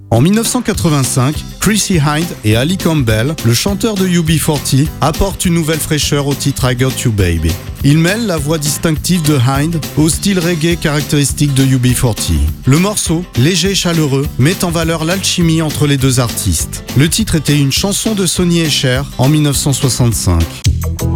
En 1985, Chrissie Hynde et Ali Campbell, le chanteur de UB40, apportent une nouvelle fraîcheur au titre I Got You Baby. Ils mêlent la voix distinctive de Hynde au style reggae caractéristique de UB40. Le morceau, léger et chaleureux, met en valeur l'alchimie entre les deux artistes. Le titre était une chanson de Sonny et Cher en 1965.